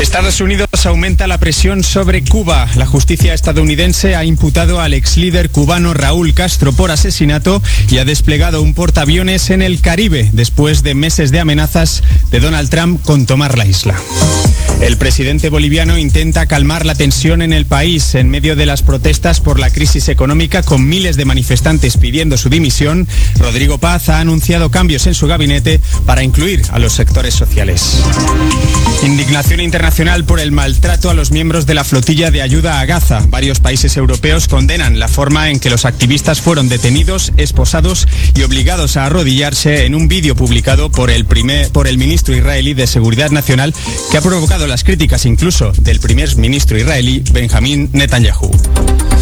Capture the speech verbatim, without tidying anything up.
Estados Unidos aumenta la presión sobre Cuba. La justicia estadounidense ha imputado al ex líder cubano Raúl Castro por asesinato y ha desplegado un portaaviones en el Caribe después de meses de amenazas de Donald Trump con tomar la isla. El presidente boliviano intenta calmar la tensión en el país en medio de las protestas por la crisis económica, con miles de manifestantes pidiendo su dimisión. Rodrigo Paz ha anunciado cambios en su gabinete para incluir a los sectores sociales. Indignación internacional por el maltrato a los miembros de la flotilla de ayuda a Gaza. Varios países europeos condenan la forma en que los activistas fueron detenidos, esposados y obligados a arrodillarse en un vídeo publicado por el, primer, por el ministro israelí de Seguridad Nacional, que ha provocado las críticas incluso del primer ministro israelí Benjamín Netanyahu.